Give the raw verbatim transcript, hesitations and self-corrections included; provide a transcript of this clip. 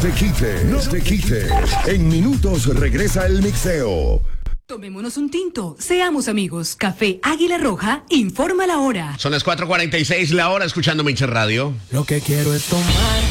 te quites, no te quites. En minutos regresa el mixeo. Tomémonos un tinto, seamos amigos. Café Águila Roja, informa la hora. Son las cuatro cuarenta y seis la hora, escuchando Mix Radio. Lo que quiero es tomar